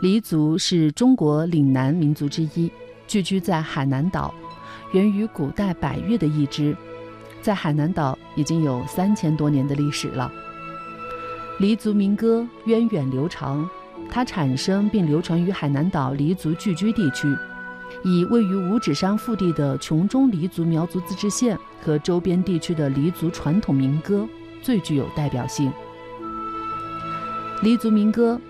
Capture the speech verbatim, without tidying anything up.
黎族是中国岭南民族之一，聚居在海南岛，源于古代百越的一支，在海南岛已经有三千多年的历史了。黎族民歌源远流长，它产生并流传于海南岛黎族聚居地区，以位于五指山腹地的琼中黎族苗族自治县和周边地区的黎族传统民歌最具有代表性。黎族民歌